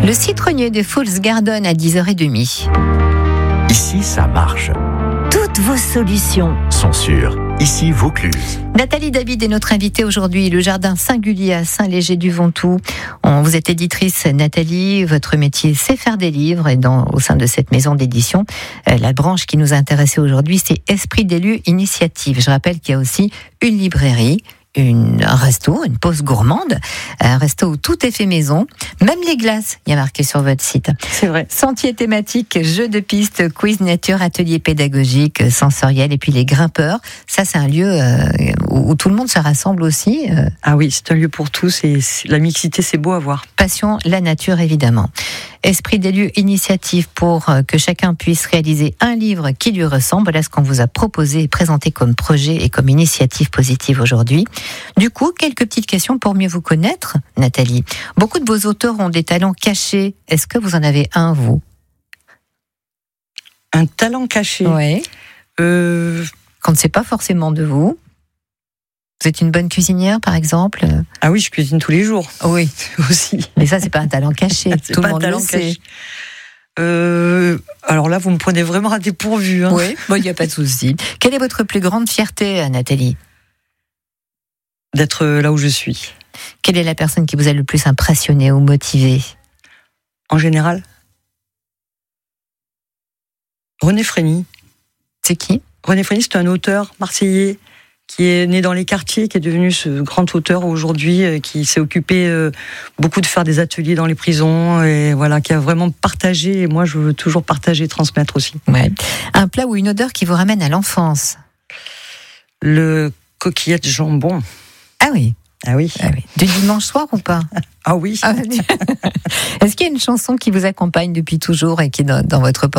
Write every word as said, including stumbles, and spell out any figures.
Le citronnier de Fool's Garden à dix heures trente. Ici, ça marche. Toutes vos solutions Sont sûres. Ici, Vaucluse. Nathalie David est notre invitée aujourd'hui. Le jardin singulier à Saint-Léger-du-Ventoux. On, vous êtes éditrice, Nathalie. Votre métier, c'est faire des livres. Et dans, au sein de cette maison d'édition, euh, la branche qui nous a intéressés aujourd'hui, c'est Esprit des lieux Initiative. Je rappelle qu'il y a aussi une librairie, Une, un resto, une pause gourmande, un resto où tout est fait maison, même les glaces, il y a marqué sur votre site. C'est vrai. Sentier thématique, jeux de piste, quiz nature, atelier pédagogique, sensoriel, et puis les grimpeurs. Ça, c'est un lieu euh, où, où tout le monde se rassemble aussi. Euh, Ah oui, c'est un lieu pour tous et la mixité, c'est beau à voir. passion, la nature, évidemment. Esprit des lieux Initiative pour euh, que chacun puisse réaliser un livre qui lui ressemble. Voilà ce qu'on vous a proposé et présenté comme projet et comme initiative positive aujourd'hui. Du coup, quelques petites questions pour mieux vous connaître, Nathalie. Beaucoup de vos auteurs ont des talents cachés. Est-ce que vous en avez un, vous ? Un talent caché. Oui. Euh, Qu'on ne sait pas forcément de vous. Vous êtes une bonne cuisinière, par exemple ? Ah oui, je cuisine tous les jours Oui. aussi. Mais ça, c'est pas un talent caché. C'est Tout pas le un monde talent le sait. caché. Euh, alors là, vous me prenez vraiment à dépourvu. Hein. Oui, bon, il n'y a pas de souci. Quelle est votre plus grande fierté, Nathalie ? D'être là où je suis. Quelle est la personne qui vous a le plus impressionné ou motivé ? En général, René Frény. C'est qui ? René Frény, c'est un auteur marseillais qui est né dans les quartiers, qui est devenu ce grand auteur aujourd'hui, euh, qui s'est occupé euh, beaucoup de faire des ateliers dans les prisons, et voilà, qui a vraiment partagé, et moi je veux toujours partager et transmettre aussi. Ouais. Un plat ou une odeur qui vous ramène à l'enfance ? Le coquillette jambon. Ah oui, Ah oui. ah oui. Du dimanche soir ou pas ? Ah oui. Ah, Est-ce qu'il y a une chanson qui vous accompagne depuis toujours et qui est dans, dans votre